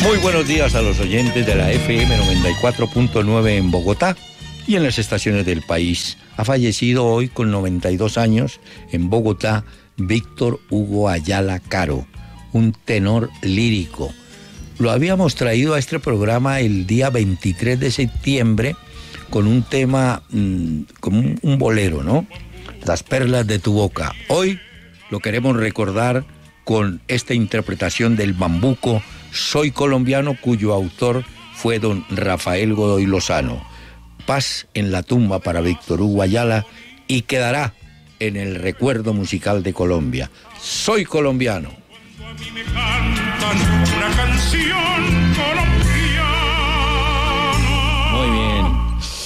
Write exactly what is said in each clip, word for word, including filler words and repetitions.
Muy buenos días a los oyentes de la F M noventa y cuatro punto nueve en Bogotá y en las estaciones del país. Ha fallecido hoy con noventa y dos años en Bogotá Víctor Hugo Ayala Caro, un tenor lírico. Lo habíamos traído a este programa el día veintitrés de septiembre con un tema, mmm, como un, un bolero, ¿no? Las perlas de tu boca. Hoy lo queremos recordar con esta interpretación del bambuco Soy Colombiano, cuyo autor fue don Rafael Godoy Lozano. Paz en la tumba para Víctor Hugo Ayala y quedará en el recuerdo musical de Colombia. Soy colombiano. A mí me cantan una canción colombiana. Muy bien.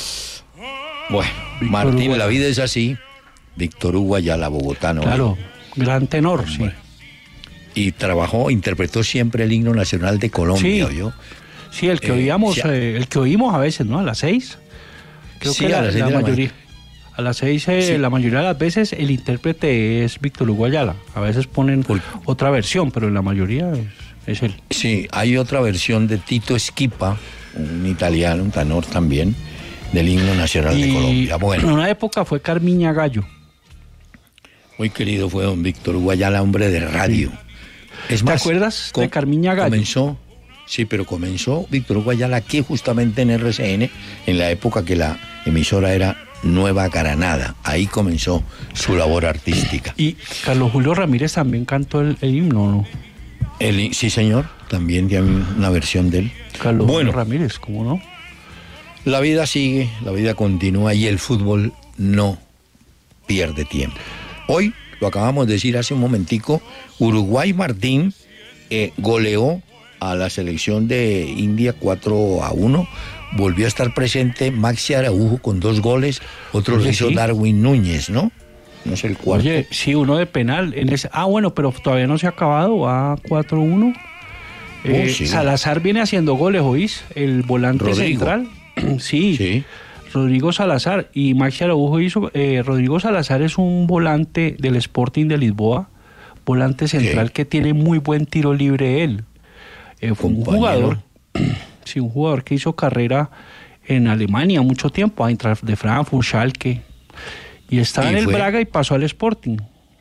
Bueno, Víctor Martín, Hugo. la vida es así. Víctor Hugo Ayala, bogotano. Claro, gran tenor, sí. Y trabajó, interpretó siempre el himno nacional de Colombia, Sí. ¿oyó? Sí, el que Eh, oíamos, sí. eh, el que oímos a veces, ¿no? A las seis. Creo Sí, que a la, las seis la de la mayoría. A las seis, eh, Sí. la mayoría de las veces, el intérprete es Víctor Hugo Ayala. A veces ponen Por- otra versión, pero en la mayoría es, es él. Sí, hay otra versión de Tito Esquipa, un italiano, un tenor también, del himno nacional de Colombia. en Bueno, una época fue Carmiña Gallo. muy querido fue don Víctor Hugo Ayala, hombre de radio. Es ¿Te acuerdas de Carmiña Gallo? Comenzó, sí, pero comenzó Víctor Hugo Ayala aquí justamente en R C N, en la época que la emisora era Nueva Granada. Ahí comenzó su labor artística. Y Carlos Julio Ramírez también cantó el, el himno, ¿no? El, sí, señor, también tiene una versión de él. Carlos Bueno. Julio Ramírez, ¿cómo no? La vida sigue, la vida continúa y el fútbol no pierde tiempo. Hoy, lo acabamos de decir hace un momentico, Uruguay Martín eh, goleó a la selección de India cuatro a uno. Volvió a estar presente Maxi Araujo con dos goles, otro lo Oye, hizo sí. Darwin Núñez, ¿no? No es el cuarto. Oye, sí, uno de penal. En ese, ah, bueno, pero todavía no se ha acabado, va cuatro uno. Eh, Oh, sí. Salazar viene haciendo goles, ¿oís? El volante Rodrigo. central. sí, Sí. Rodrigo Salazar. Y Maxi Araujo hizo... Eh, Rodrigo Salazar es un volante del Sporting de Lisboa, volante central Sí. que tiene muy buen tiro libre él. Eh, fue un Compañero. jugador, sí, un jugador que hizo carrera en Alemania mucho tiempo, Eintracht de Frankfurt, Schalke. Y estaba Y en el fue- Braga y pasó al Sporting.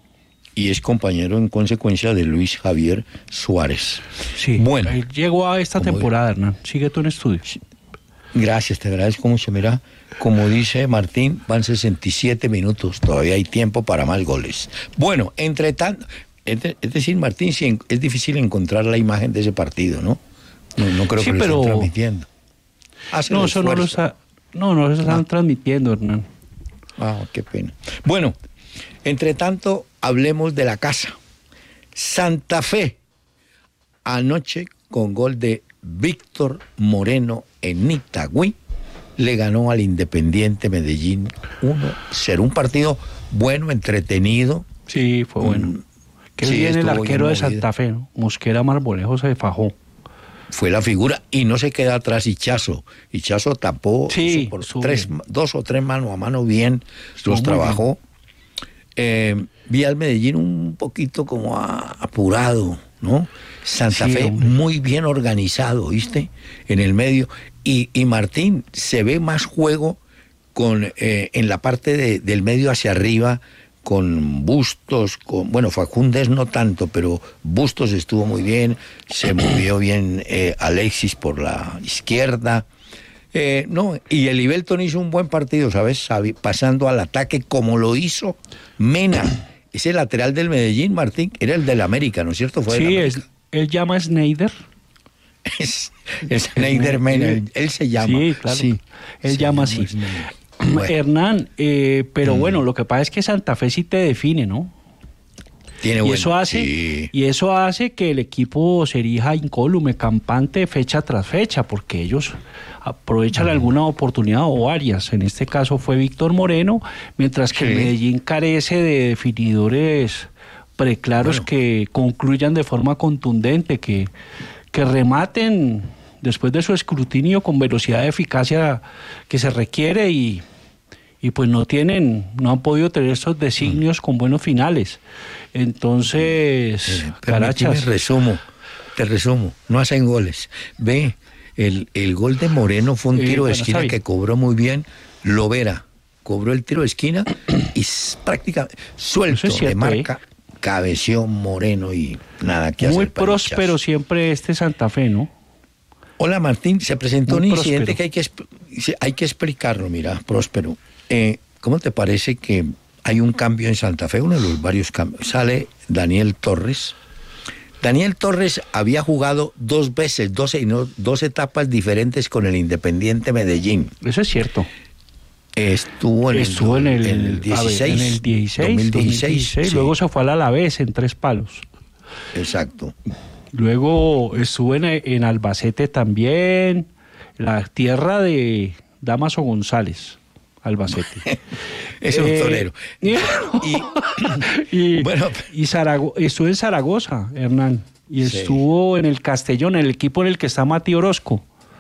Y es compañero en consecuencia de Luis Javier Suárez. Sí, Bueno. él llegó a esta Como- temporada, Hernán. Sigue tú en estudios. Gracias, te agradezco mucho. Mira, como dice Martín, van sesenta y siete minutos, todavía hay tiempo para más goles. Bueno, entre tanto, es, de- es decir, Martín, sí, en- es difícil encontrar la imagen de ese partido, ¿no? No, no creo Sí, que lo pero- estén transmitiendo. Hacen No, el eso no lo esfuerzo. está, no, no lo están Ah. transmitiendo, Hernán. Ah, qué pena. Bueno, entre tanto, hablemos de la casa. Santa Fe, anoche con gol de Víctor Moreno en Itagüí, le ganó al Independiente Medellín uno cero. Un partido bueno, entretenido. Sí, fue bueno. Mm, Que sí, viene el estuvo bien arquero de movido. Santa Fe, ¿no? Mosquera Marmolejo se fajó. Fue la figura y no se queda atrás Hichazo. Hichazo tapó Sí, eso por estuvo tres, bien. dos o tres mano a mano bien, Estuvo los muy trabajó. Eh, vi al Medellín un poquito como a- apurado, ¿no? Santa Sí, Fe hombre. muy bien organizado, ¿viste? En el medio. Y, y Martín, se ve más juego con eh, en la parte de- del medio hacia arriba, con Bustos, con, bueno, Facúndez no tanto, pero Bustos estuvo muy bien, se movió bien eh, Alexis por la izquierda. Eh, no, y el Ibelton hizo un buen partido, ¿sabes? Sabi- Pasando al ataque como lo hizo Mena, ese lateral del Medellín, Martín, era el del América, ¿no es cierto? Fue del Sí, América. es, él llama a Snyder. Es, es Neider Mena, él, él se llama. Sí, claro. Él se llama llama así. Snyder. Bueno, Hernán, eh, pero Mm. bueno, lo que pasa es que Santa Fe sí te define, ¿no? tiene Y bueno, eso hace, sí. y eso hace que el equipo se erija incólume, campante, fecha tras fecha, porque ellos aprovechan alguna oportunidad o varias. En este caso fue Víctor Moreno, mientras que Sí. el Medellín carece de definidores preclaros Bueno. que concluyan de forma contundente, que, que rematen después de su escrutinio con velocidad de eficacia que se requiere y, y pues no tienen, no han podido tener estos designios con buenos finales. Entonces, Eh, Carachas. permíteme resumo. te resumo, no hacen goles. Ve, el, el gol de Moreno fue un Eh, tiro de bueno, esquina está bien. que cobró muy bien Lovera. Cobró el tiro de esquina y s- prácticamente suelto Eso es cierto, de marca, cabeció Moreno y nada que Muy hacer para próspero hinchazo. siempre este Santa Fe, ¿no? Hola Martín, se presentó Muy un incidente próspero. que hay que, exp- hay que explicarlo, mira, próspero. Eh, ¿Cómo te parece que hay un cambio en Santa Fe? Uno de los varios cambios. Sale Daniel Torres. Daniel Torres había jugado dos veces, dos, no, dos etapas diferentes con el Independiente Medellín. Eso es cierto. Estuvo en Estuvo el, en el, en el a ver, dieciséis, en el dieciséis, dos mil dieciséis, dos mil dieciséis, sí, luego se fue al Alavés en tres palos. exacto. Luego estuvo en, en Albacete también, la tierra de Damaso González, Albacete. Es un Eh, torero. Y, y, Bueno. y Zarago- estuvo en Zaragoza, Hernán, y Sí. estuvo en el Castellón, en el equipo en el que está Mati Orozco.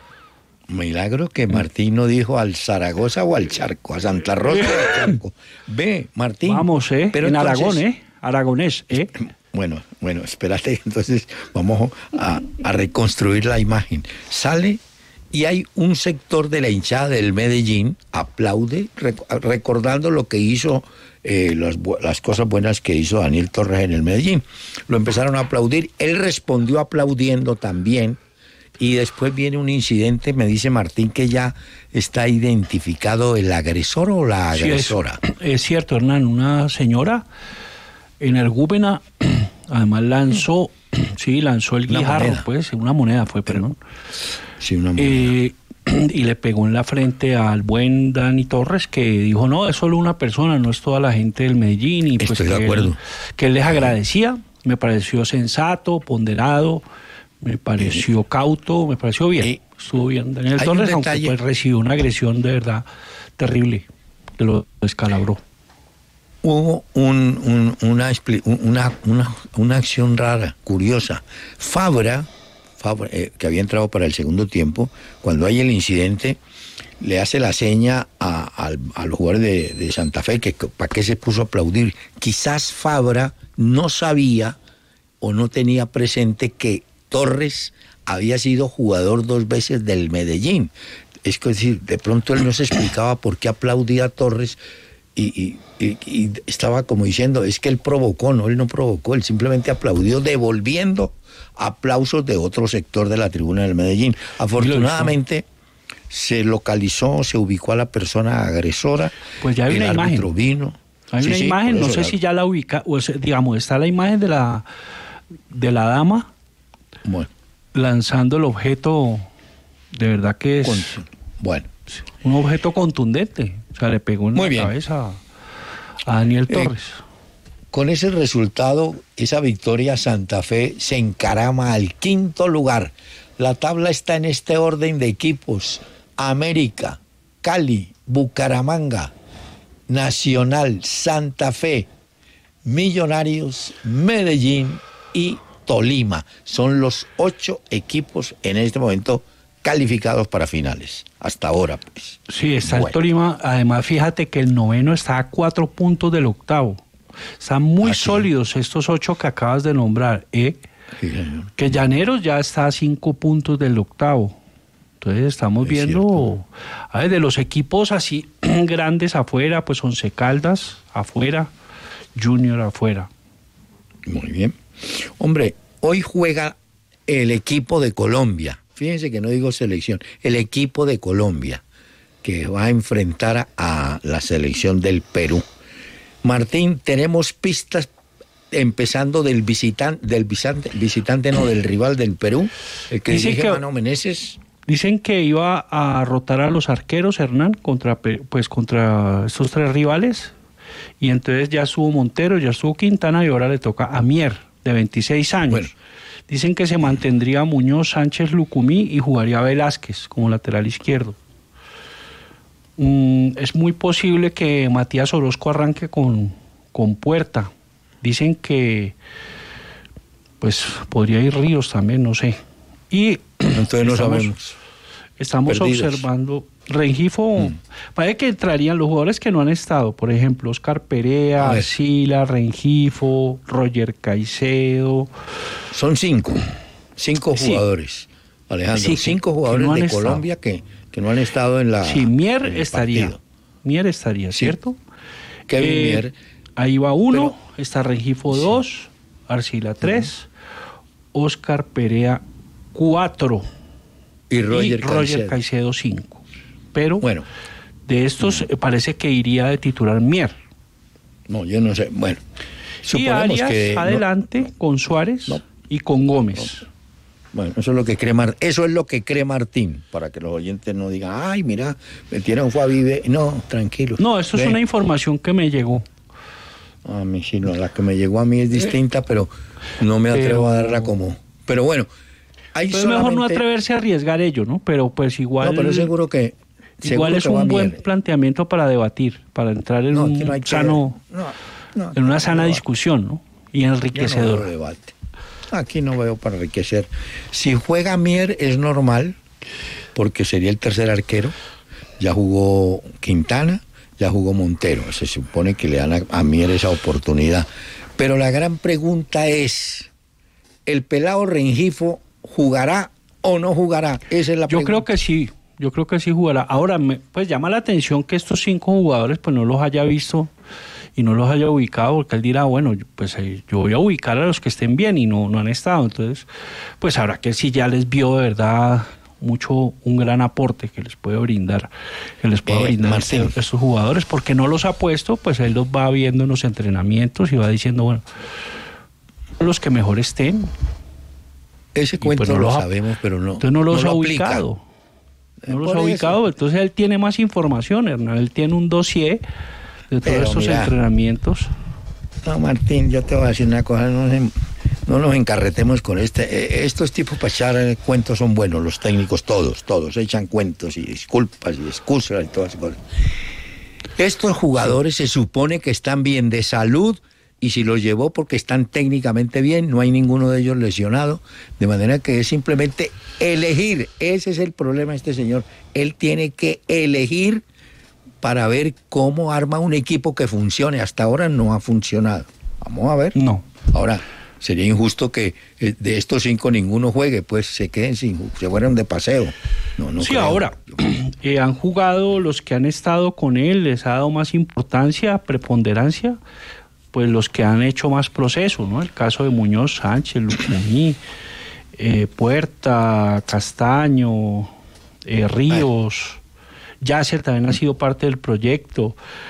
Milagro que Martín no dijo al Zaragoza o al Charco, a Santa Rosa o al Charco. Ve, Martín. Vamos, ¿eh? Pero en entonces- Aragón, ¿eh? Aragonés, ¿eh? Bueno, bueno, espérate, entonces vamos a, a reconstruir la imagen. Sale y hay un sector de la hinchada del Medellín, aplaude, rec- recordando lo que hizo, eh, las, bu- las cosas buenas que hizo Daniel Torres en el Medellín. Lo empezaron a aplaudir, él respondió aplaudiendo también, y después viene un incidente, me dice Martín que ya está identificado el agresor o la Sí, es- agresora. es, cierto, Hernán, una señora energúmena, además lanzó, sí, lanzó el Una guijarro, moneda. pues, una moneda fue, perdón. Sí, una moneda. Eh, y le pegó en la frente al buen Dani Torres, que dijo, no, es solo una persona, no es toda la gente del Medellín. Y pues Estoy de que acuerdo. Él, que él les agradecía, me pareció sensato, ponderado, me pareció cauto, me pareció bien. Y Estuvo bien. Daniel hay un Torres, aunque detalle. pues, recibió una agresión de verdad terrible, que lo descalabró. Hubo un, un- una, expli- una, una, una acción rara, curiosa. Fabra, Fabra eh, que había entrado para el segundo tiempo, cuando hay el incidente, le hace la seña a, al, al jugador de, de Santa Fe que que para qué se puso a aplaudir. Quizás Fabra no sabía o no tenía presente que Torres había sido jugador dos veces del Medellín. Es decir, de pronto él no se explicaba por qué aplaudía a Torres y, y- y- y estaba como diciendo, es que él provocó, no, él no provocó, él simplemente aplaudió devolviendo aplausos de otro sector de la tribuna del Medellín. Afortunadamente se localizó, se ubicó a la persona agresora. Pues ya hay el una árbitro imagen. vino. Hay Sí, una sí, imagen, por no eso sé la- si ya la ubica, o sea, digamos, está la imagen de la de la dama Bueno, lanzando el objeto, de verdad que es con- bueno. un objeto contundente. O sea, le pegó en Muy la bien. cabeza a Daniel Eh, Torres. Con ese resultado, esa victoria, Santa Fe se encarama al quinto lugar. La tabla está en este orden de equipos: América, Cali, Bucaramanga, Nacional, Santa Fe, Millonarios, Medellín y Tolima. Son los ocho equipos en este momento calificados para finales. Hasta ahora, pues. Sí, está Bueno. el Tolima. Además, fíjate que el noveno está a cuatro puntos del octavo. Están muy Ah, sí. sólidos estos ocho que acabas de nombrar. ¿eh? Sí, señor. Que Llaneros ya está a cinco puntos del octavo. Entonces estamos Es viendo, cierto. a ver, de los equipos así grandes afuera, pues Once Caldas afuera, Junior afuera. Muy bien. Hombre, hoy juega el equipo de Colombia. Fíjense que no digo selección, el equipo de Colombia, que va a enfrentar a la selección del Perú. Martín, tenemos pistas empezando del visitante, del visitante, visitante no, del rival del Perú, el que Dice dirige que- Mano Meneses. Dicen que iba a rotar a los arqueros, Hernán, contra, Pe- pues, contra estos tres rivales. Y entonces ya estuvo Montero, ya estuvo Quintana y ahora le toca a Mier, de veintiséis años. Bueno. Dicen que se mantendría Muñoz, Sánchez, Lucumí y jugaría Velázquez como lateral izquierdo. Mm, es muy posible que Matías Orozco arranque con, con Puerta. Dicen que pues podría ir Ríos también, no sé. Y Entonces no estamos- sabemos. Estamos Perdidos. observando. Rengifo, parece que entrarían los jugadores que no han estado, por ejemplo, Oscar A Perea, ver. Arcila, Rengifo, Roger Caicedo, Son cinco. Cinco Sí. jugadores, Alejandro. Sí, que- cinco que jugadores no han de estado. Colombia que, que no han estado en la. Sí, Mier en el estaría. partido. Mier estaría, Sí. ¿cierto? Kevin Eh, Mier. Ahí va uno, Pero- está Rengifo dos, Arcila tres, Oscar Perea cuatro Y Roger, y Roger Caicedo. Caicedo cinco. Pero Bueno, de estos eh, parece que iría de titular Mier. no, yo no sé. Bueno, Y suponemos Arias que. no- adelante con Suárez No. y con Gómez. Bueno, eso es lo que cree Mar- eso es lo que cree Martín, para que los oyentes no digan, ay, mira, metieron fue a Vive. No, tranquilo. No, esto es Ve. una información que me llegó. A mí sí, no, la que me llegó a mí es distinta, pero no me atrevo Pero- a darla como. Pero bueno, hay Entonces mejor no solamente- atreverse a arriesgar ello, ¿no? Pero pues igual, No, pero seguro que. igual seguro es que va un buen Mier. planteamiento para debatir, para entrar en No, un aquí no hay que- sano, no, no, en una no, sana no, discusión, ¿no? Y yo no enriquecedor. veo debate. Aquí no veo para enriquecer. Si juega Mier es normal, porque sería el tercer arquero. Ya jugó Quintana, ya jugó Montero. Se supone que le dan a, a Mier esa oportunidad. Pero la gran pregunta es, ¿el pelado Rengifo jugará o no jugará? Esa es la Yo pregunta. creo que sí, yo creo que sí jugará. Ahora, me, pues llama la atención que estos cinco jugadores pues no los haya visto y no los haya ubicado, porque él dirá, bueno, pues eh, yo voy a ubicar a los que estén bien y no, no han estado. Entonces, pues habrá que si ya les vio de verdad mucho, un gran aporte que les puede brindar, que les puede Eh, brindar Martín. estos, estos jugadores, porque no los ha puesto, pues él los va viendo en los entrenamientos y va diciendo, bueno, los que mejor estén. Ese Y cuento pues no lo los ha- sabemos, pero no. Entonces no los lo ha aplica. ubicado. Eh, No los por ha eso. ubicado, entonces él tiene más información, Hernán. Él tiene un dossier de todos Pero estos mira. entrenamientos. No, Martín, yo te voy a decir una cosa, no, nos- no nos encarretemos con este. eh, Estos tipos para echar eh, cuentos son buenos, los técnicos, todos, todos, echan cuentos y disculpas y excusas y todas esas cosas. Estos jugadores se supone que están bien de salud y si los llevó porque están técnicamente bien, no hay ninguno de ellos lesionado, de manera que es simplemente elegir. Ese es el problema de este señor. Él tiene que elegir para ver cómo arma un equipo que funcione. Hasta ahora no ha funcionado. Vamos a ver. No. Ahora, sería injusto que eh, de estos cinco ninguno juegue, pues se queden sin, ju- se fueron de paseo. No, no sí, creo. ahora, eh, han jugado los que han estado con él, les ha dado más importancia, preponderancia, pues los que han hecho más proceso, ¿no? El caso de Muñoz, Sánchez, Lucumí, eh, Puerta, Castaño, eh, Ríos, Yasser también ha sido parte del proyecto,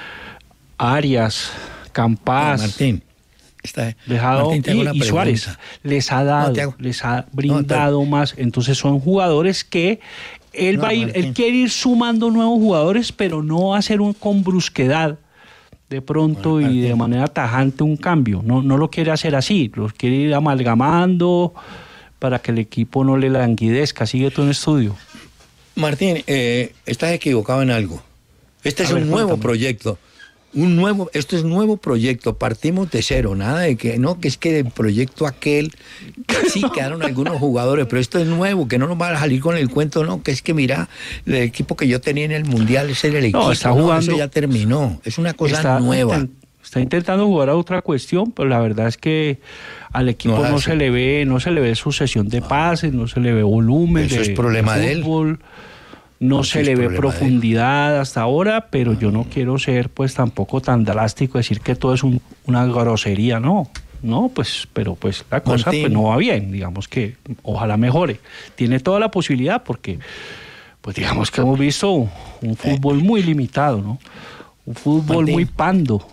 Arias, Campas, Ah, Martín, está, dejado, Martín, te hago y, una y Suárez pregunta. les ha dado, No, te hago- les ha brindado más. Entonces son jugadores que él No, va a ir, Martín. él quiere ir sumando nuevos jugadores, pero no va a hacer un con brusquedad de pronto Bueno, y de Martín. manera tajante un cambio. No, no lo quiere hacer así, los quiere ir amalgamando para que el equipo no le languidezca. Sigue tú en estudio. Martín, eh, estás equivocado en algo. Este es A ver, un nuevo cuéntame. proyecto. Un nuevo, esto es nuevo proyecto, partimos de cero, nada de que, no, que es que del proyecto aquel, sí quedaron algunos jugadores, pero esto es nuevo, que no nos van a salir con el cuento, no, que es que mira, el equipo que yo tenía en el Mundial, ese era el equipo, está jugando- eso ya terminó, es una cosa está, nueva. inten- está intentando jugar a otra cuestión, pero la verdad es que al equipo No no, hace. se le ve, no se le ve sucesión de pases, no se le ve volumen Eso de, es problema de él. fútbol, no, No, se eso es le ve problema de él. profundidad hasta ahora, pero yo no quiero ser pues tampoco tan drástico, decir que todo es un- una grosería, no. No, pues, pero pues la cosa Martín. pues no va bien, digamos que ojalá mejore. Tiene toda la posibilidad porque pues digamos que hemos visto un fútbol muy limitado, ¿no? Un fútbol Martín. muy pando.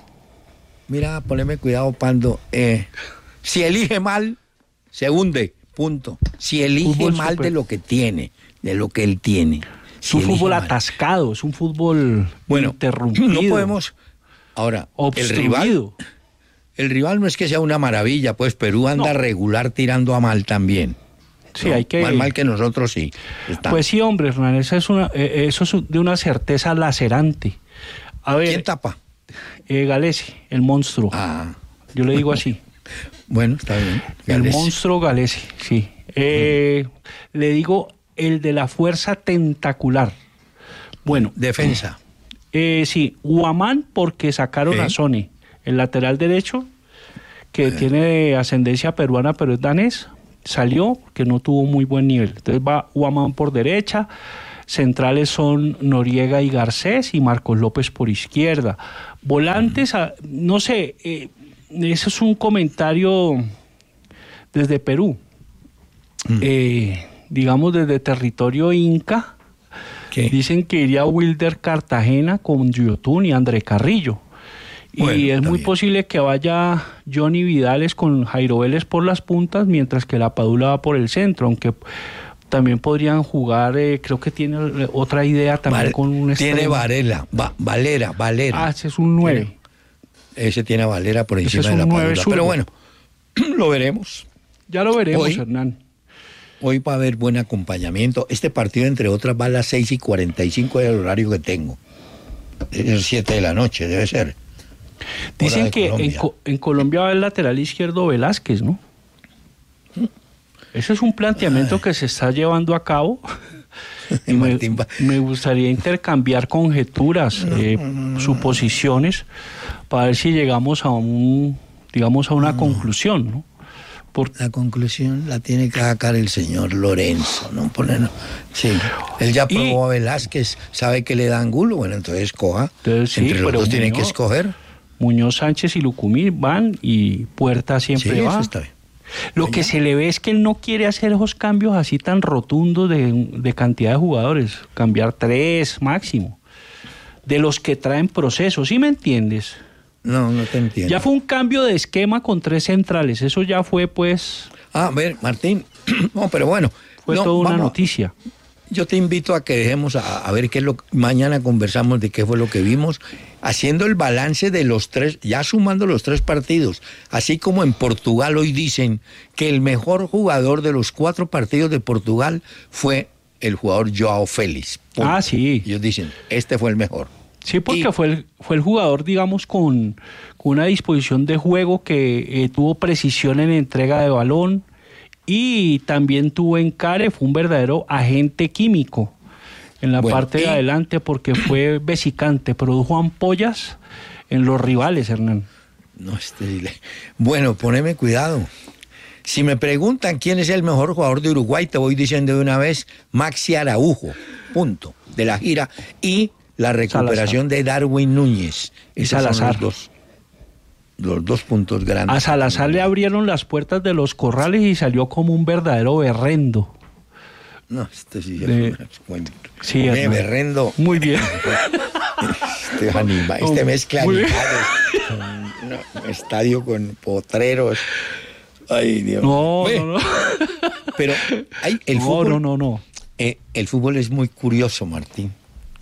Mira, poneme cuidado, Pando, eh, si elige mal, se hunde, punto. Si elige Fútbol mal super- de lo que tiene, de lo que él tiene. Es Si un elige fútbol mal. atascado, es un fútbol Bueno, interrumpido, no podemos. Ahora, el obstruido. rival, el rival no es que sea una maravilla, pues Perú anda No. regular tirando a mal también. Sí, ¿no? hay que... Más mal que nosotros sí. Está. Pues sí, hombre, Hernán, esa es una, eh, eso es de una certeza lacerante. A ver, ¿Quién tapa? eh, Galesi, el monstruo. Ah, Yo le digo así. bueno, está bien. El Gales. monstruo Galesi, sí. Eh, Le digo el de la fuerza tentacular. Bueno, Defensa. eh, sí, Guamán porque sacaron Sí. a Sone, el lateral derecho, que Eh. tiene ascendencia peruana pero es danés, salió, que no tuvo muy buen nivel. Entonces va Guamán por derecha, centrales son Noriega y Garcés y Marcos López por izquierda. Volantes, a, no sé, eh, eso es un comentario desde Perú, mm. eh, digamos desde territorio inca. ¿Qué? Dicen que iría Wilder Cartagena con Yotun y André Carrillo. Bueno, y es muy bien. Posible que vaya Johnny Vidales con Jairo Vélez por las puntas, mientras que la Padula va por el centro, aunque también podrían jugar, eh, creo que tiene otra idea también Val, con un Tiene extremo. Varela, va, Valera, Valera. Ah, ese es un nueve. Tiene, ese tiene a Valera por encima de la Padula. Sur. Pero bueno, lo veremos. Ya lo veremos, hoy, Hernán. Hoy va a haber buen acompañamiento. Este partido, entre otras, va a las seis y cuarenta y cinco del horario que tengo. Es las siete de la noche, debe ser. Dicen que en, Co en Colombia va el lateral izquierdo Velázquez, ¿no? Ese es un planteamiento Ay. que se está llevando a cabo. Y me, me gustaría intercambiar conjeturas, no, eh, no, no, no. suposiciones, para ver si llegamos a un, digamos, a una no. conclusión, ¿no? Por... La conclusión la tiene que sacar el señor Lorenzo, ¿no? Ponerlo. Sí, él ya probó y... a Velázquez, sabe que le da ángulo, bueno, entonces coja. Entonces, sí, entre los dos tienen que escoger. Muñoz Sánchez y Lucumí van y Puerta siempre sí, va. Eso está bien. Lo que se le ve es que él no quiere hacer esos cambios así tan rotundos de, de cantidad de jugadores, cambiar tres máximo, de los que traen procesos, ¿sí me entiendes? No, no te entiendo. Ya fue un cambio de esquema con tres centrales, eso ya fue pues... Ah, a ver, Martín, no, pero bueno. Fue no, toda una vamos. noticia. Yo te invito a que dejemos a, a ver qué es lo mañana conversamos de qué fue lo que vimos, haciendo el balance de los tres, ya sumando los tres partidos, así como en Portugal hoy dicen que el mejor jugador de los cuatro partidos de Portugal fue el jugador Joao Félix. Punto. Ah, sí. Ellos dicen, este fue el mejor. Sí, porque y, fue el, fue el jugador, digamos, con, con una disposición de juego que eh, tuvo precisión en entrega de balón, y también tuvo encare, fue un verdadero agente químico en la bueno, parte de y... adelante porque fue vesicante, produjo ampollas en los rivales, Hernán. No, este... Bueno, poneme cuidado. Si me preguntan quién es el mejor jugador de Uruguay, te voy diciendo de una vez, Maxi Araujo, punto, de la gira, y la recuperación Salazar. de Darwin Núñez. Y Salazar. Son los dos. Los dos puntos grandes. A Salazar le abrieron las puertas de los corrales y salió como un verdadero berrendo. No, este sí de... es un... Sí, me berrendo. Muy bien. Este, anima, este mezcla animales, un estadio con potreros. Ay, Dios. No, no, no. Pero hay el no, fútbol. No, no, no. Eh, el fútbol es muy curioso, Martín.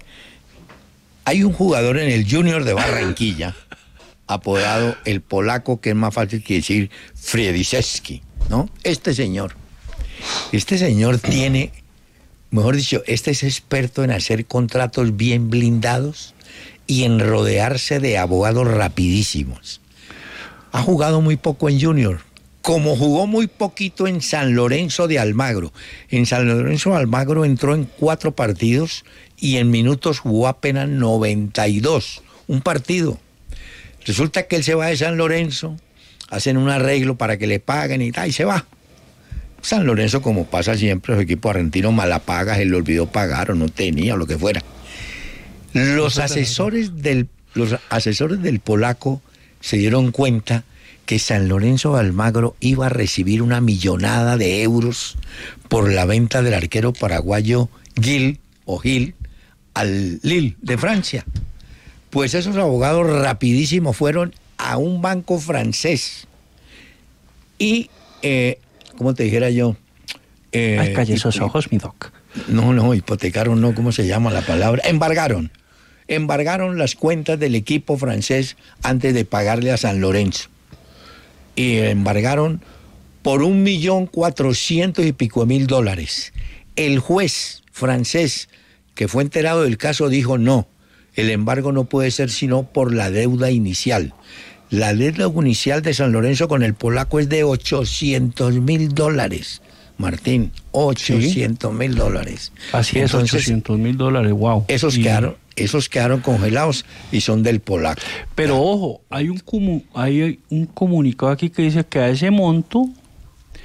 Hay un jugador en el Junior de Barranquilla apodado el polaco, que es más fácil que decir Friedziewski, ¿no? Este señor, este señor tiene, mejor dicho, este es experto en hacer contratos bien blindados y en rodearse de abogados rapidísimos. Ha jugado muy poco en Junior, como jugó muy poquito en San Lorenzo de Almagro. En San Lorenzo de Almagro entró en cuatro partidos y en minutos jugó apenas noventa y dos, un partido. Resulta que él se va de San Lorenzo, hacen un arreglo para que le paguen y tal, y se va. San Lorenzo, como pasa siempre, los equipos argentinos malapagas, él le olvidó pagar o no tenía o lo que fuera. Los asesores del, los asesores del polaco se dieron cuenta que San Lorenzo de Almagro iba a recibir una millonada de euros por la venta del arquero paraguayo Gil o Gil al Lille de Francia. Pues esos abogados rapidísimo fueron a un banco francés y, eh, ¿cómo te dijera yo? Eh, Ay, calle esos ojos, mi doc. No, no, hipotecaron, no, ¿cómo se llama la palabra? Embargaron. Embargaron las cuentas del equipo francés antes de pagarle a San Lorenzo. Y embargaron por un millón cuatrocientos y pico mil dólares. El juez francés que fue enterado del caso dijo no. El embargo no puede ser sino por la deuda inicial. La deuda inicial de San Lorenzo con el polaco es de ochocientos mil dólares. Martín, ochocientos mil dólares. Así es, Entonces, ochocientos mil dólares, wow. Esos, y... quedaron, esos quedaron congelados y son del polaco. Pero ojo, hay un, comu- hay un comunicado aquí que dice que a ese monto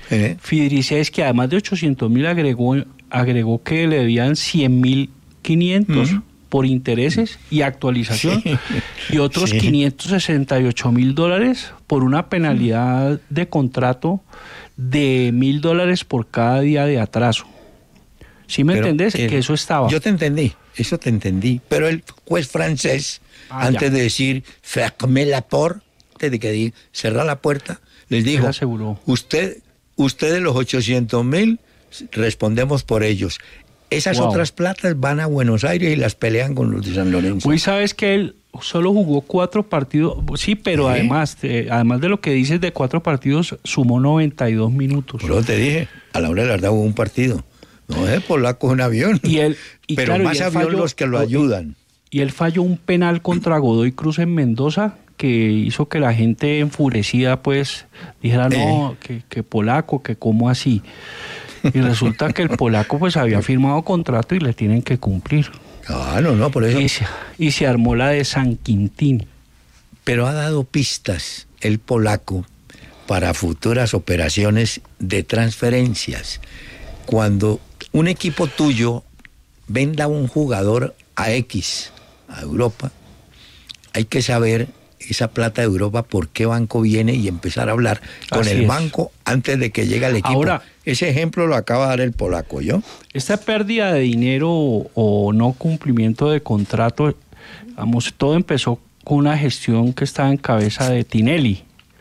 Eh. Fidriziaski, además de ochocientos mil, agregó, agregó que le debían cien mil quinientos Mm. por intereses y actualización, Sí. y otros Sí. quinientos sesenta y ocho mil dólares por una penalidad de contrato de mil dólares por cada día de atraso. ¿Sí me Pero, entendés? eh, Que eso estaba. Yo te entendí, eso te entendí. Pero el juez francés, Ah, antes ya. de decir fermez la porte, antes de que diga cerrar la puerta, les dijo, Él aseguró. usted, ustedes los ochocientos mil, respondemos por ellos. Esas Wow. otras platas van a Buenos Aires y las pelean con los de San Lorenzo. Hoy sabes que él solo jugó cuatro partidos, sí, pero Sí. además, eh, además de lo que dices de cuatro partidos, sumó noventa y dos minutos. Por eso te dije, a la hora de la verdad hubo un partido. No es polaco, es un avión. Y él, y pero claro, más y él avión falló- los que lo ayudan. Y él falló un penal contra Godoy Cruz en Mendoza que hizo que la gente enfurecida pues dijera no, que, que polaco, que cómo así. Y resulta que el polaco pues había firmado contrato y le tienen que cumplir. Ah, no, no, por eso. Y se, y se armó la de San Quintín. Pero ha dado pistas el polaco para futuras operaciones de transferencias. Cuando un equipo tuyo venda un jugador a X, a Europa, hay que saber esa plata de Europa por qué banco viene y empezar a hablar con Así el es. banco antes de que llegue el equipo. Ahora- ese ejemplo lo acaba de dar el polaco, ¿yo? Esta pérdida de dinero o, o no cumplimiento de contrato, vamos, todo empezó con una gestión que estaba en cabeza de Tinelli.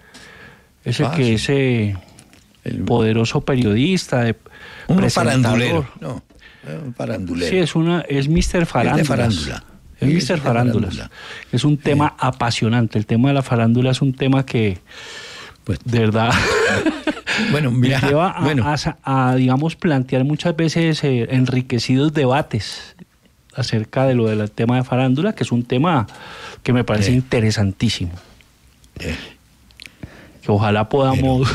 Ese Ah, que sí. es eh, El- poderoso periodista, de Un presentador. farandulero. No, un farandulero. Sí, es una, es mister Farándulas. farándula. Es Es mister de Farándulas. farándula. Es un tema apasionante. El tema de la farándula es un tema que, Pues, de verdad, bueno, mira, me lleva a, bueno, a- a, digamos, plantear muchas veces eh, enriquecidos debates acerca de lo del tema de farándula, que es un tema que me parece Eh. interesantísimo. eh, Que ojalá podamos,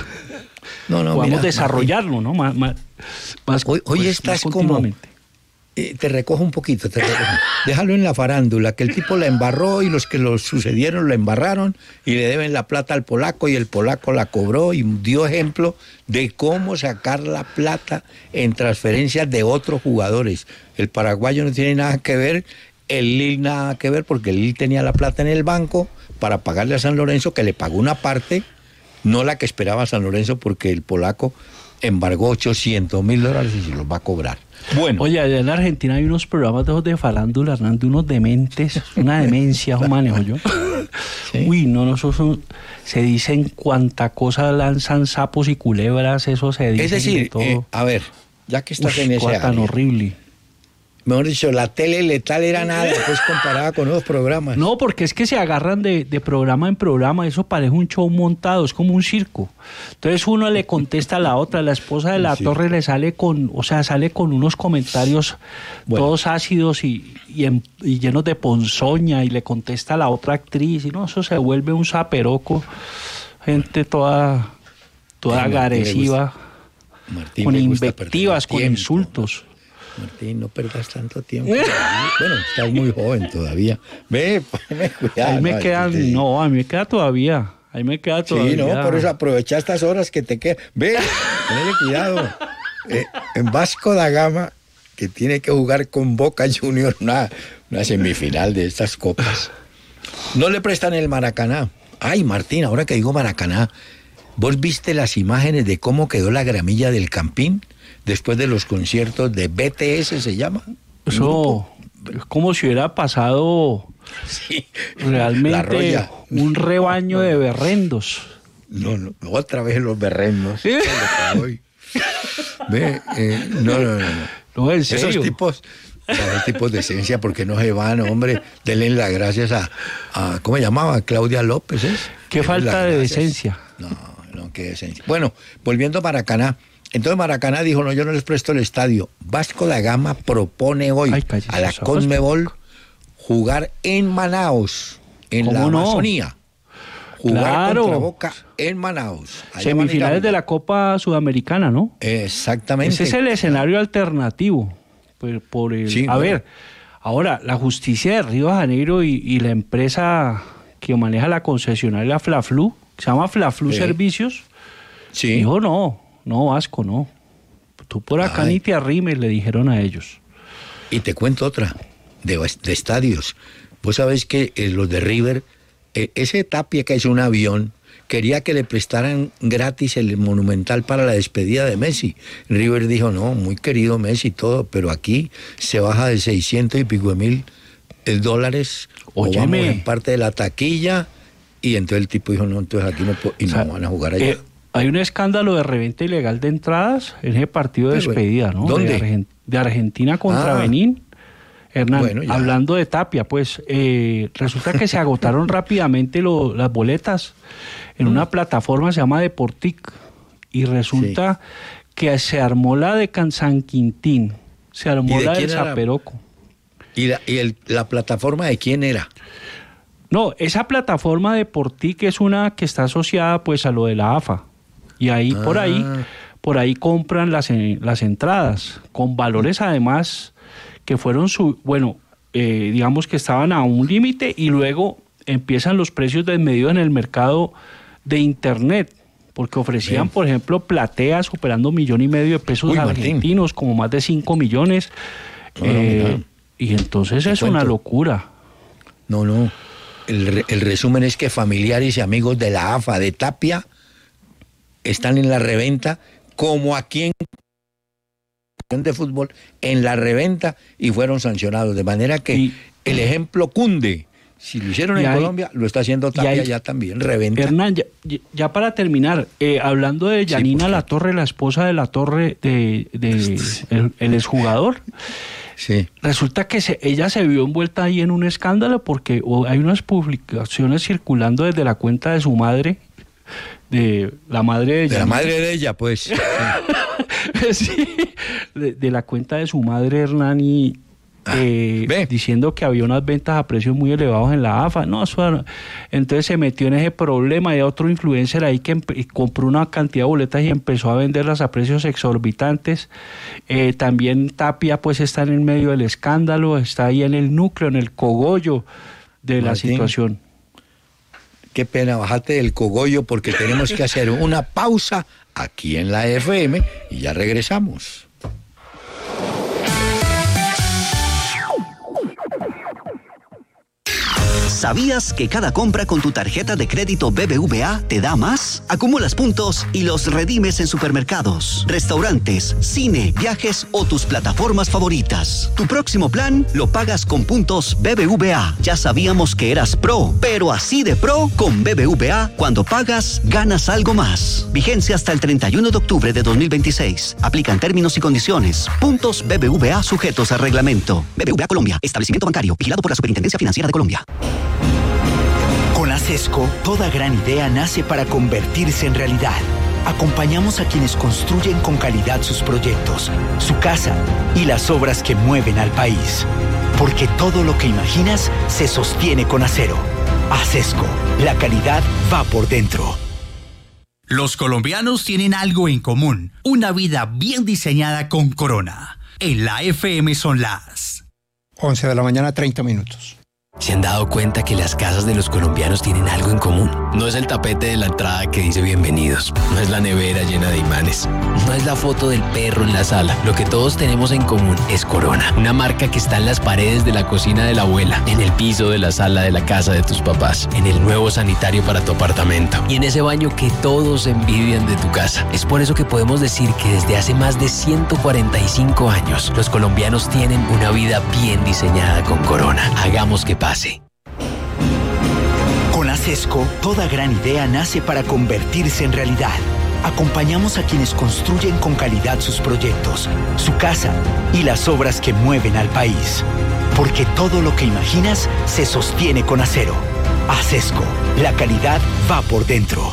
no, no, podamos mira, desarrollarlo, ¿no? Más, más, más- Hoy- hoy pues, estás más como- continuamente. eh, te recojo un poquito, te recojo. Déjalo en la farándula, que el tipo la embarró y los que lo sucedieron la embarraron y le deben la plata al polaco y el polaco la cobró y dio ejemplo de cómo sacar la plata en transferencias de otros jugadores. El paraguayo no tiene nada que ver, el Lille nada que ver, porque el Lille tenía la plata en el banco para pagarle a San Lorenzo, que le pagó una parte, no la que esperaba San Lorenzo, porque el polaco embargó ochocientos mil dólares y se los va a cobrar. Bueno, Oye, allá en la Argentina hay unos programas de esos de farándula, Hernán, de unos dementes, una demencia, un manejo yo. Sí. Uy, no, no, eso son- se dicen cuánta cosa lanzan sapos y culebras, eso se dice. es decir, todo. eh, a ver, ya que estás Uy, en ese cosa tan área, horrible. mejor dicho, la tele letal era nada, pues comparada con otros programas. No, porque es que se agarran de, de programa en programa, eso parece un show montado, es como un circo. Entonces uno le contesta a la otra, la esposa de la Sí. torre le sale con, o sea, sale con unos comentarios Bueno. todos ácidos y, y, en- y llenos de ponzoña y le contesta a la otra actriz y no, eso se vuelve un zaperoco, gente toda, toda Ay, Martín, le agresiva, Martín, con me gusta invectivas, perder con tiempo. insultos. Martín, no perdas tanto tiempo. Bueno, estás muy joven todavía. Ve, ponme cuidado. Ahí me no, quedan, te- no, a mí me queda todavía, ahí me queda todavía. Sí, no, por eso aprovecha estas horas que te quedan. Ve, tenle cuidado. Eh, en Vasco da Gama, que tiene que jugar con Boca Juniors una, una semifinal de estas copas, no le prestan el Maracaná. Ay, Martín, ahora que digo Maracaná, ¿vos viste las imágenes de cómo quedó la gramilla del Campín después de los conciertos de B T S, se llama? Eso es como si hubiera pasado Sí. La realmente roya. un rebaño de berrendos. No, no, otra vez los berrenos. Eso es lo que voy. Ve, eh, no, no, no, no. No, en serio. Esos tipos, esos tipos de esencia, porque no se van, hombre, denle las gracias a, a ¿cómo se llamaba? Claudia López, ¿es? Qué Denle falta las de gracias. decencia. No, no, qué decencia. Bueno, volviendo a Maracaná. Entonces Maracaná dijo, no, yo no les presto el estadio. Vasco da Gama propone hoy Ay, cállese a la los ojos. Conmebol jugar en Manaos, en la ¿Cómo no? Amazonía. Jugar Claro. contra Boca en Manaos. Allá Semifinales van a ir a- de la Copa Sudamericana, ¿no? Exactamente. Ese es el escenario alternativo. Por, por el- Sí, a bueno. ver, ahora, la justicia de Río de Janeiro y, y la empresa que maneja la concesionaria Flaflu, que se llama Flaflu Sí. Servicios, Sí. dijo no, no, Vasco, no. Tú por acá Ay. ni te arrimes, le dijeron a ellos. Y te cuento otra, de, de estadios. Vos sabés que eh, los de River, eh, ese Tapia que es un avión, quería que le prestaran gratis el Monumental para la despedida de Messi. River dijo, no, muy querido Messi y todo, pero aquí se baja de seiscientos y pico de mil eh, dólares, Óyeme. o vamos en parte de la taquilla, y entonces el tipo dijo, no, entonces aquí no, puedo, y O sea, no van a jugar allá. Eh, hay un escándalo de reventa ilegal de entradas en ese partido de Pero, despedida, ¿no? ¿dónde? De, Argen- de Argentina contra Ah. Benín. Hernán, Bueno, ya. hablando de Tapia, pues eh, resulta que se agotaron rápidamente lo- las boletas en una plataforma que se llama Deportic, y resulta que se armó la de Can- San Quintín, se ¿Y armó de la de quién era? Zaperoco. ¿Y, la, y el, la plataforma de quién era? No, esa plataforma Deportic es una que está asociada pues a lo de la A F A, y ahí por Ah. ahí por ahí compran las, eh, las entradas con valores además que fueron su bueno eh, digamos que estaban a un límite, y luego empiezan los precios desmedidos en el mercado de internet, porque ofrecían, Bien. por ejemplo, plateas superando millón y medio de pesos Uy, Martín. argentinos, como más de cinco millones. No, no, eh, mira. y entonces Te es una cuento. locura. No, no. El, re- el resumen es que familiares y amigos de la A F A de Tapia están en la reventa, como aquí en de fútbol, en la reventa, y fueron sancionados. De manera que Y- el ejemplo cunde. Si lo hicieron Y en hay- Colombia, lo está haciendo Tapia hay- ya también, reventa. Hernán, ya, ya para terminar, eh, hablando de Yanina ¿por qué? Latorre, la esposa de Latorre, de, de el, el exjugador, Sí. resulta que se- ella se vio envuelta ahí en un escándalo porque o- hay unas publicaciones circulando desde la cuenta de su madre, de la madre de De la Yanina. madre de ella, pues. Sí. Sí, de, de la cuenta de su madre, Hernán, y Ah, eh, ve. diciendo que había unas ventas a precios muy elevados en la A F A. No, eso era- entonces se metió en ese problema. Hay otro influencer ahí que empe- compró una cantidad de boletas y empezó a venderlas a precios exorbitantes. Eh, también Tapia pues está en el medio del escándalo, está ahí en el núcleo, en el cogollo de la Martín. situación. Qué pena, bajate del cogollo porque tenemos que hacer una pausa aquí en la F M y ya regresamos. ¿Sabías que cada compra con tu tarjeta de crédito B B V A te da más? Acumulas puntos y los redimes en supermercados, restaurantes, cine, viajes o tus plataformas favoritas. Tu próximo plan lo pagas con puntos B B V A. Ya sabíamos que eras pro, pero así de pro con B B V A, cuando pagas, ganas algo más. Vigencia hasta el treinta y uno de octubre de dos mil veintiséis. Aplican términos y condiciones. Puntos B B V A sujetos a reglamento. B B V A Colombia, establecimiento bancario, vigilado por la Superintendencia Financiera de Colombia. Con Acesco, toda gran idea nace para convertirse en realidad. Acompañamos a quienes construyen con calidad sus proyectos, su casa y las obras que mueven al país. Porque todo lo que imaginas se sostiene con acero. Acesco, la calidad va por dentro. Los colombianos tienen algo en común, una vida bien diseñada con Corona. En la F M son las once de la mañana, treinta minutos. ¿Se han dado cuenta que las casas de los colombianos tienen algo en común? No es el tapete de la entrada que dice bienvenidos, no es la nevera llena de imanes, no es la foto del perro en la sala. Lo que todos tenemos en común es Corona, una marca que está en las paredes de la cocina de la abuela, en el piso de la sala de la casa de tus papás, en el nuevo sanitario para tu apartamento y en ese baño que todos envidian de tu casa. Es por eso que podemos decir que desde hace más de ciento cuarenta y cinco años, los colombianos tienen una vida bien diseñada con Corona. Hagamos que pase. Con Acesco, toda gran idea nace para convertirse en realidad. Acompañamos a quienes construyen con calidad sus proyectos, su casa y las obras que mueven al país. Porque todo lo que imaginas se sostiene con acero. Acesco, la calidad va por dentro.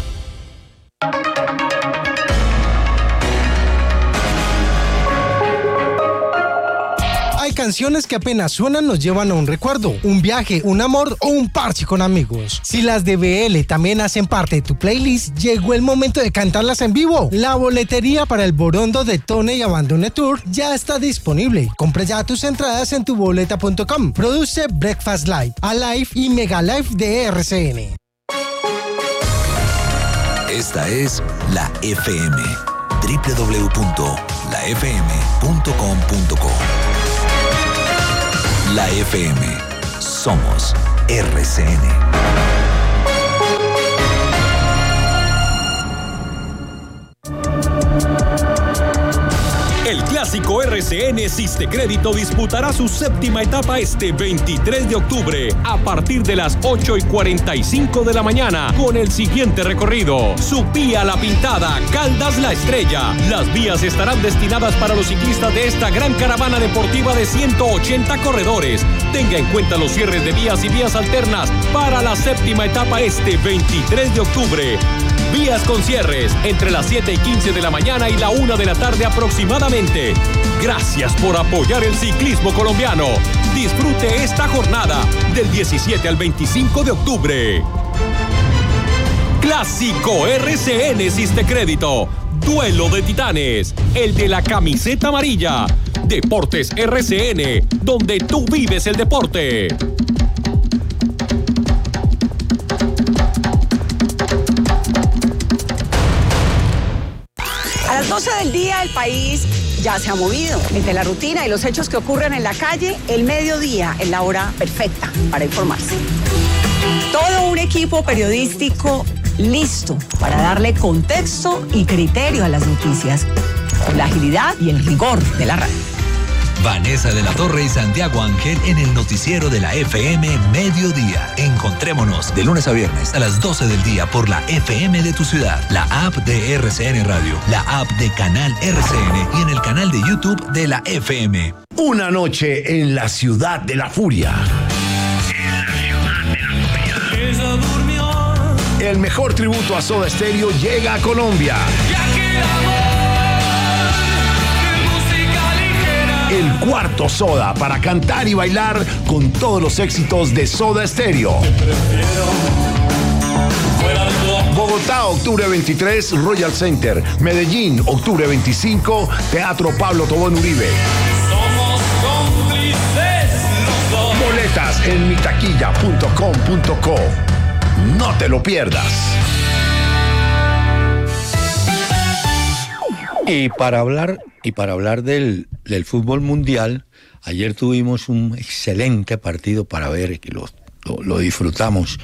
Hay canciones que apenas suenan nos llevan a un recuerdo, un viaje, un amor o un parche con amigos. Si las de B L también hacen parte de tu playlist, llegó el momento de cantarlas en vivo. La boletería para el Borondo de Tone y Abandone Tour ya está disponible. Compra ya tus entradas en tuboleta punto com. Produce Breakfast Live, Alive y Mega Live de R C N. Esta es la F M. doble u doble u doble u punto la f m punto com punto co. La F M. Somos R C N. El clásico R C N Sistecrédito disputará su séptima etapa este veintitrés de octubre a partir de las ocho y cuarenta y cinco de la mañana con el siguiente recorrido. Supía La Pintada, Caldas La Estrella. Las vías estarán destinadas para los ciclistas de esta gran caravana deportiva de ciento ochenta corredores. Tenga en cuenta los cierres de vías y vías alternas para la séptima etapa este veintitrés de octubre. Vías con cierres entre las siete y quince de la mañana y la una de la tarde aproximadamente. Gracias por apoyar el ciclismo colombiano. Disfrute esta jornada del diecisiete al veinticinco de octubre. Clásico R C N Sistecrédito. Duelo de titanes. El de la camiseta amarilla. Deportes R C N, donde tú vives el deporte. A las doce del día el país ya se ha movido. Entre la rutina y los hechos que ocurren en la calle, el mediodía es la hora perfecta para informarse. Todo un equipo periodístico listo para darle contexto y criterio a las noticias, con la agilidad y el rigor de la radio. Vanessa de la Torre y Santiago Ángel en el noticiero de la F M Mediodía. Encontrémonos de lunes a viernes a las doce del día por la F M de tu ciudad, la app de R C N Radio, la app de Canal R C N y en el canal de YouTube de la F M. Una noche en la ciudad de la furia. En la ciudad de la furia. Ella durmió. El mejor tributo a Soda Stereo llega a Colombia. El cuarto Soda para cantar y bailar con todos los éxitos de Soda Stereo. Bogotá, octubre veintitrés, Royal Center. Medellín, octubre veinticinco, Teatro Pablo Tobón Uribe. Somos cómplices los dos. Boletas en mitaquilla punto com punto co. No te lo pierdas. Y para hablar, y para hablar del, del fútbol mundial, ayer tuvimos un excelente partido para ver, que lo, lo, lo disfrutamos.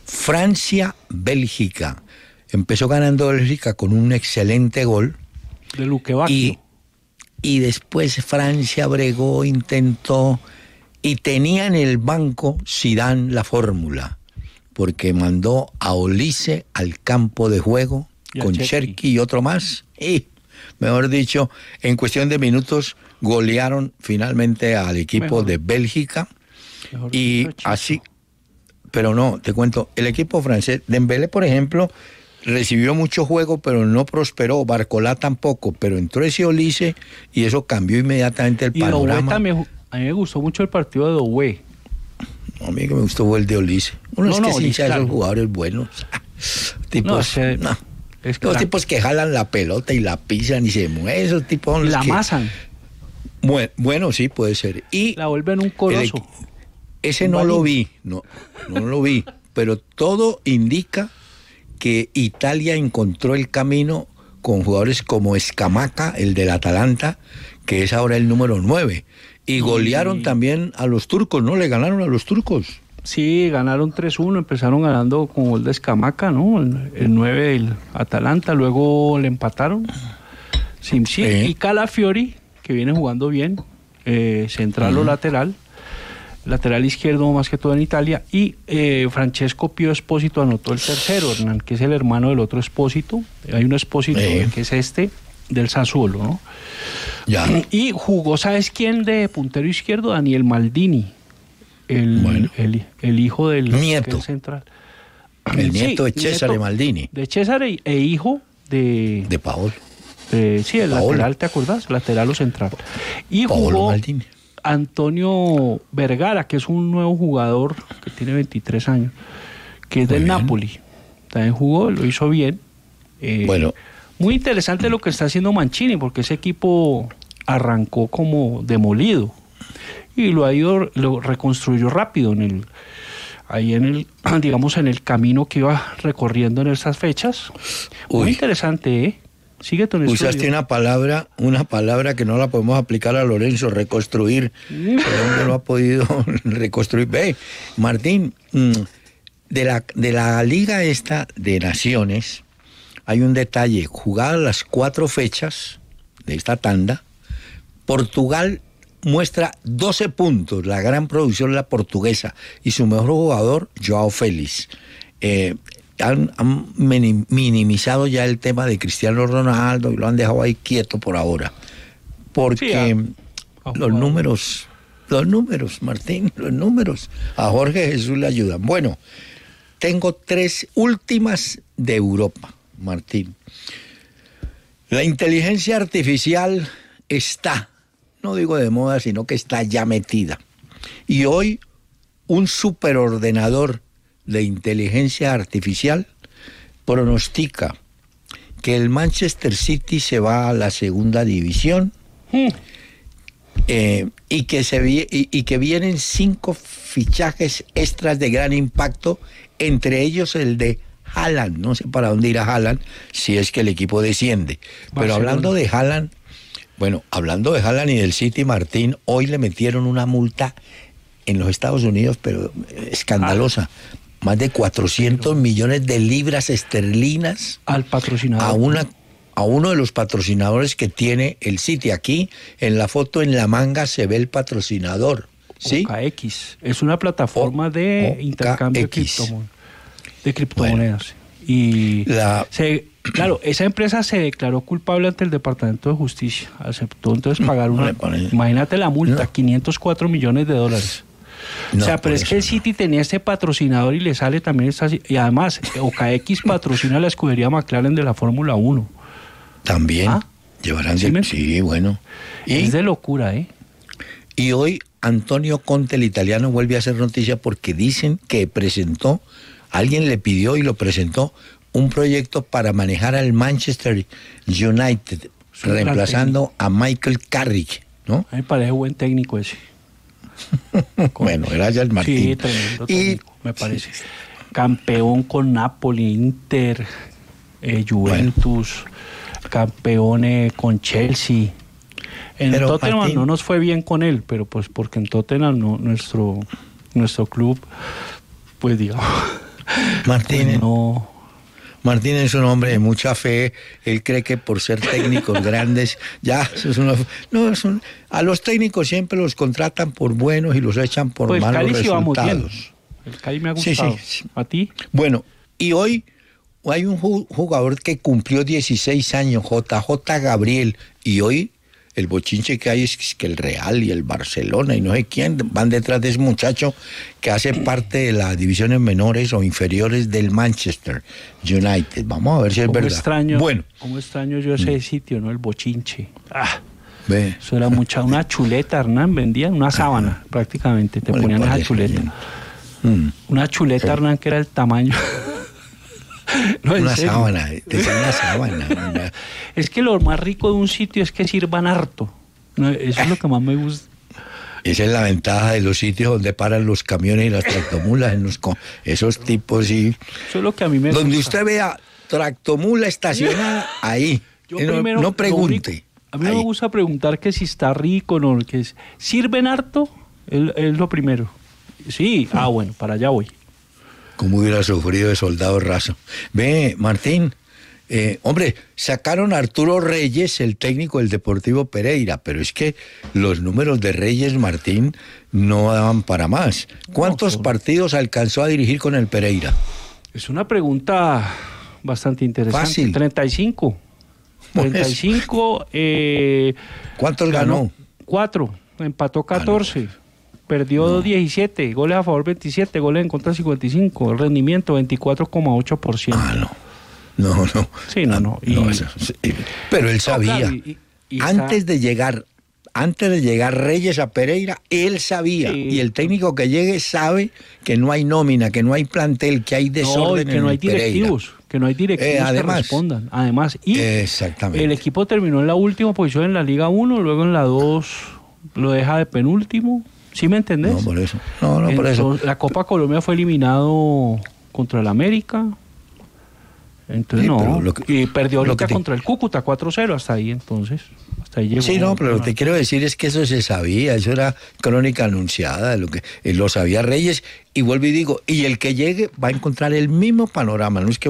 Francia-Bélgica. Empezó ganando Bélgica con un excelente gol. De Luque Bacchio. Y, y después Francia bregó, intentó, y tenía en el banco Zidane la fórmula, porque mandó a Olise al campo de juego y con Cherki y otro más, y mejor dicho, en cuestión de minutos golearon finalmente al equipo mejor. de Bélgica. Mejor y así, pero no, te cuento, el equipo francés, Dembélé, por ejemplo, recibió mucho juego, pero no prosperó. Barcolá tampoco, pero entró ese Olise y eso cambió inmediatamente el y panorama. También, a mí me gustó mucho el partido de Doué. No, a mí que me gustó fue el de Olise. Uno no, es que no, sí, claro. Esos jugadores buenos. Tipos, no, ese, no. Es que los la... tipos que jalan la pelota y la pisan y se mueven, esos tipos son los la que... amasan. Bueno, bueno, sí, puede ser. Y la vuelven un coloso. El, ese un no balín. lo vi, no, no lo vi, pero todo indica que Italia encontró el camino con jugadores como Escamaca, el del Atalanta, que es ahora el número nueve. Y golearon y... también a los turcos, ¿no? Le ganaron a los turcos. Sí, ganaron tres uno, empezaron ganando con gol de Escamaca, ¿no? El, el nueve del Atalanta, luego le empataron. Sí, sí. Eh. Y Calafiori, que viene jugando bien, eh, central uh-huh. o lateral, lateral izquierdo más que todo en Italia, y eh, Francesco Pio Espósito anotó el tercero, Hernán, que es el hermano del otro Espósito. Hay un Espósito eh. que es este, del Sassuolo, ¿no? Ya. Y jugó, ¿sabes quién de puntero izquierdo? Daniel Maldini. El, bueno. el, el hijo del nieto central. El nieto sí, de Cesare nieto Maldini. De Cesare e hijo de... De Paolo. De, sí, el Paolo. Lateral, ¿te acordás? Lateral o central. Y Paolo jugó Maldini. Antonio Vergara, que es un nuevo jugador que tiene veintitrés años, que es muy del bien. Napoli. También jugó, lo hizo bien. Eh, bueno. Muy interesante lo que está haciendo Mancini, porque ese equipo arrancó como demolido. Y lo ha ido, lo reconstruyó rápido en el, ahí en el, digamos, en el camino que iba recorriendo en esas fechas. Uy. Muy interesante, ¿eh? Sigue tu estudio. Usaste una palabra, una palabra que no la podemos aplicar a Lorenzo, reconstruir. El hombre no ha podido reconstruir. Ve, Martín, de la, de la liga esta de naciones, hay un detalle. Jugadas las cuatro fechas de esta tanda, Portugal muestra doce puntos, la gran producción la portuguesa, y su mejor jugador, Joao Félix. Eh, Han, han minimizado ya el tema de Cristiano Ronaldo y lo han dejado ahí quieto por ahora. Porque sí, a, a los números, los números, Martín, los números a Jorge Jesús le ayudan. Bueno, tengo tres últimas de Europa, Martín. La inteligencia artificial está, no digo de moda, sino que está ya metida. Y hoy un superordenador de inteligencia artificial pronostica que el Manchester City se va a la segunda división mm. eh, y, que se vi, y, y que vienen cinco fichajes extras de gran impacto, entre ellos el de Haaland. No sé para dónde irá Haaland si es que el equipo desciende. Barcelona. Pero hablando de Haaland, bueno, hablando de Haaland y del City, Martín, hoy le metieron una multa en los Estados Unidos, pero escandalosa. Ah. Más de cuatrocientos millones de libras esterlinas al patrocinador. A, una, a uno de los patrocinadores que tiene el City. Aquí, en la foto, en la manga, se ve el patrocinador. ¿Sí? O K X. Es una plataforma o, de o intercambio de, criptomonedas, de criptomonedas. Bueno, y la... se, claro, esa empresa se declaró culpable ante el Departamento de Justicia. Aceptó entonces pagar una... No imagínate la multa, no. quinientos cuatro millones de dólares. No, o sea, pero es que el City no. tenía este patrocinador y le sale también esta, y además O K X patrocina la escudería McLaren de la Fórmula uno. También ¿Ah? llevarán ¿Sí, de, sí, bueno. Y, es de locura, ¿eh? Y hoy Antonio Conte, el italiano, vuelve a hacer noticia porque dicen que presentó, alguien le pidió y lo presentó, un proyecto para manejar al Manchester United, reemplazando a Michael Carrick, ¿no? A mí me parece buen técnico ese. Bueno, gracias Martín. Sí, tremendo técnico, y, me parece. Sí. Campeón con Napoli, Inter, eh, Juventus, bueno. campeón eh, con Chelsea. En pero, Tottenham Martín, no nos fue bien con él, pero pues porque en Tottenham no, nuestro, nuestro club, pues digamos... Martín, pues no... Martín es un hombre de mucha fe. Él cree que por ser técnicos grandes, ya, eso es una, no, es un, a los técnicos siempre los contratan por buenos y los echan por pues malos Cali resultados. Sí el Cali me ha gustado. Sí, sí. ¿A ti? Bueno, y hoy hay un jugador que cumplió dieciséis años, J J Gabriel, y hoy el bochinche que hay es que el Real y el Barcelona y no sé quién van detrás de ese muchacho que hace parte de las divisiones menores o inferiores del Manchester United. Vamos a ver si es verdad. Extraño, bueno, cómo extraño yo ese mm. sitio, ¿no? El bochinche. Ah, Ve. Eso era mucha, una chuleta, Hernán, vendían una sábana, ah, prácticamente, te ponían esa chuleta. Mm. Una chuleta, sí. Hernán, que era el tamaño... No, una serio. sábana, te una sábana. Es que lo más rico de un sitio es que sirvan harto. Eso es lo que más me gusta. Esa es la ventaja de los sitios donde paran los camiones y las tractomulas, en los, esos tipos y... Eso es lo que a mí me donde gusta. Usted vea tractomula estacionada, ahí. Yo no, primero, no pregunte. Único, a mí ahí. Me gusta preguntar que si está rico, no, que es, ¿sirven harto? Es, es lo primero. Sí, ah, bueno, para allá voy. Cómo hubiera sufrido de soldado raso. Ve, Martín, eh, hombre, sacaron a Arturo Reyes, el técnico del Deportivo Pereira, pero es que los números de Reyes, Martín, no daban para más. ¿Cuántos no, partidos alcanzó a dirigir con el Pereira? Es una pregunta bastante interesante. Fácil. treinta y cinco. treinta y cinco. Eh, ¿Cuántos ganó? ganó? Cuatro. Empató catorce. Ah, no. Perdió no. diecisiete, goles a favor veintisiete, goles en contra cincuenta y cinco, el rendimiento veinticuatro coma ocho por ciento. Ah, no. No, no. Sí, no, no. Y, no eso, sí. Pero él sabía. No, claro, y, y antes está... de llegar, antes de llegar Reyes a Pereira, él sabía. Sí. Y el técnico que llegue sabe que no hay nómina, que no hay plantel, que hay desorden no, y que no hay directivos, Pereira. que no hay directivos eh, además, que respondan. Además, y exactamente. El equipo terminó en la última posición en la Liga uno, luego en la dos lo deja de penúltimo. ¿Sí me entendés? No, por eso. No, no, por Entonces, eso. La Copa Colombia fue eliminado contra el América. Entonces Sí, no, pero lo que- y perdió lo ahorita que te- contra el Cúcuta cuatro cero, hasta ahí entonces, hasta ahí llegó. Sí, no, pero lo que quiero decir es que eso se sabía, eso era crónica anunciada, lo que eh, lo sabía Reyes, y vuelvo y digo, y el que llegue va a encontrar el mismo panorama, no es que